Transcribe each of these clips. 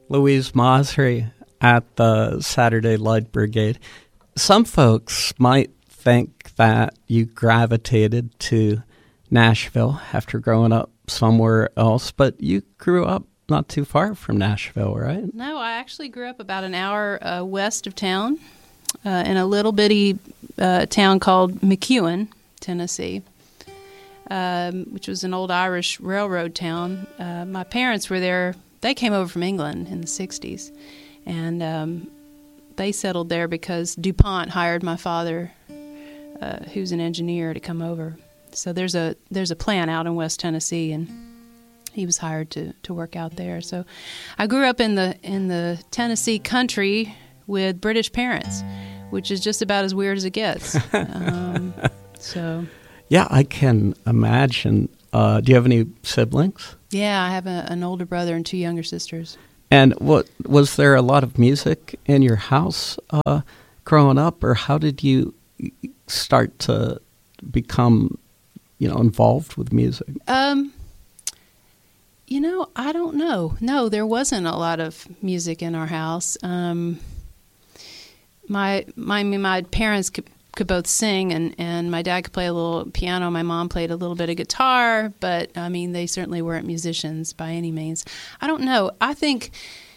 Louise Masri at the Saturday Light Brigade. Some folks might think that you gravitated to Nashville after growing up somewhere else, but you grew up not too far from Nashville, right? No, I actually grew up about an hour west of town in a little bitty town called McEwen, Tennessee, which was an old Irish railroad town. My parents were there. They came over from England in the 60s, and they settled there because DuPont hired my father, who's an engineer, to come over. So there's a plant out in West Tennessee, and he was hired to work out there. So I grew up in the Tennessee country with British parents, which is just about as weird as it gets. So yeah, I can imagine. Do you have any siblings? Yeah, I have an older brother and two younger sisters. And was there a lot of music in your house growing up, or how did you start to become, involved with music? I don't know. No, there wasn't a lot of music in our house. My parents could both sing, and my dad could play a little piano. My mom played a little bit of guitar, but they certainly weren't musicians by any means. I don't know. I think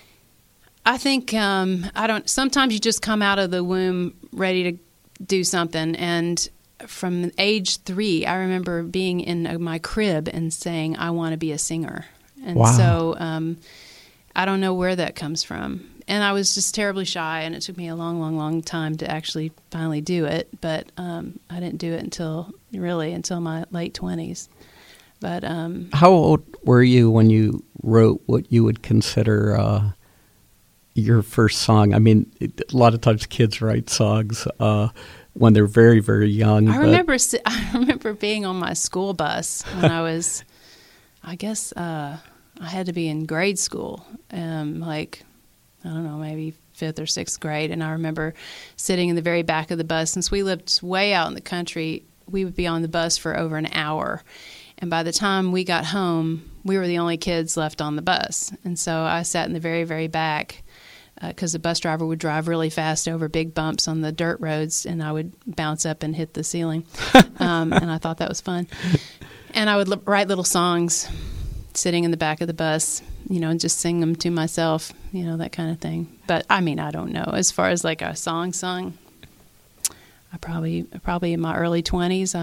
sometimes you just come out of the womb ready to do something, and from age 3, I remember being in my crib and saying, I want to be a singer. And wow. So I don't know where that comes from. And I was just terribly shy, and it took me a long, long, long time to actually finally do it. But I didn't do it until my late 20s. But how old were you when you wrote what you would consider your first song? A lot of times kids write songs when they're very, very young. I remember being on my school bus when I was, I guess I had to be in grade school, I don't know, maybe 5th or 6th grade. And I remember sitting in the very back of the bus. Since we lived way out in the country, we would be on the bus for over an hour. And by the time we got home, we were the only kids left on the bus. And so I sat in the very, very back because the bus driver would drive really fast over big bumps on the dirt roads, and I would bounce up and hit the ceiling. And I thought that was fun. And I would write little songs sitting in the back of the bus, and just sing them to myself, that kind of thing. But I don't know. As far as like a song, I probably in my early 20s.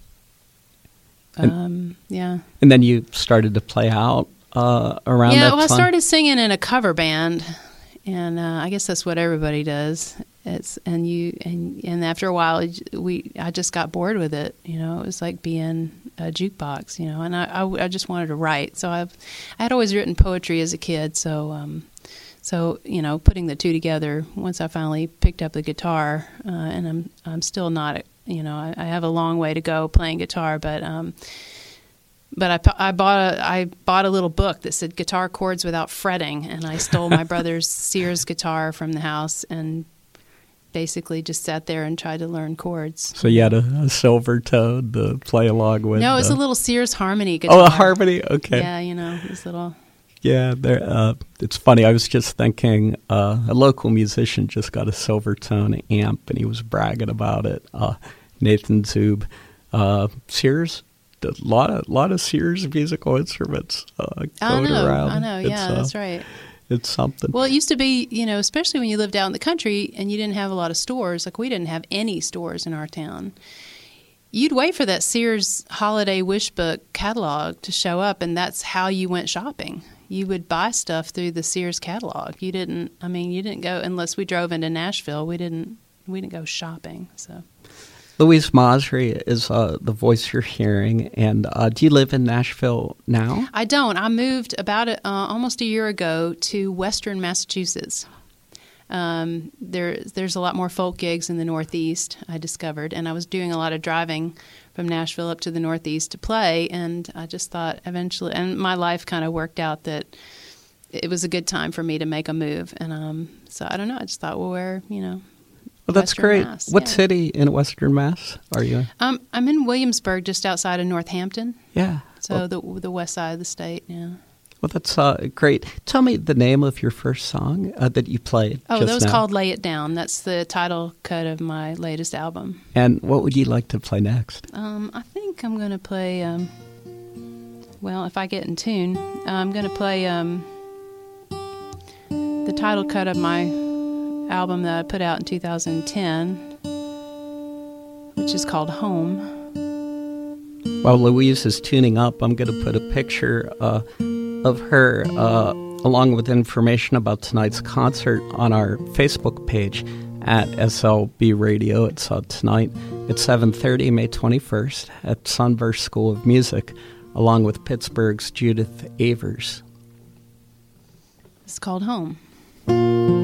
Yeah. And then you started to play out around that time? Yeah, well, I started singing in a cover band, and I guess that's what everybody does. And after a while, I just got bored with it. It was like being a jukebox. And I just wanted to write. So I had always written poetry as a kid. So putting the two together. Once I finally picked up the guitar, and I'm still not. I have a long way to go playing guitar, but I bought a little book that said Guitar Chords Without Fretting, and I stole my brother's Sears guitar from the house and basically just sat there and tried to learn chords. So you had a silver tone to play along with? No, it was a little Sears Harmony guitar. Oh, a Harmony? Okay. Yeah, this little... Yeah, it's funny. I was just thinking a local musician just got a Silvertone amp, and he was bragging about it. Nathan Zub. Sears, a lot of Sears musical instruments going around. I know, yeah, that's right. It's something. Well, it used to be, especially when you lived out in the country and you didn't have a lot of stores. Like, we didn't have any stores in our town. You'd wait for that Sears Holiday Wish Book catalog to show up, and that's how you went shopping. You would buy stuff through the Sears catalog. You didn't go, unless we drove into Nashville, we didn't go shopping. So Louise Masri is the voice you're hearing, and do you live in Nashville now? I don't. I moved about almost a year ago to Western Massachusetts. There's a lot more folk gigs in the Northeast, I discovered, and I was doing a lot of driving from Nashville up to the Northeast to play, and I just thought eventually, and my life kind of worked out that it was a good time for me to make a move, and so I don't know, I just thought, well, where, Well, that's Western great. Mass, What yeah. city in Western Mass are you in? I'm in Williamsburg, just outside of Northampton. Yeah. So the west side of the state, yeah. Well, that's great. Tell me the name of your first song that you played. Oh, just that was now. called Lay It Down. That's the title cut of my latest album. And what would you like to play next? I think I'm going to play, well, if I get in tune, I'm going to play the title cut of my album that I put out in 2010, which is called Home. While Louise is tuning up, I'm going to put a picture of her along with information about tonight's concert on our Facebook page at SLB Radio. It's tonight at 7:30, May 21st, at Sunburst School of Music, along with Pittsburgh's Judith Avers. It's called Home.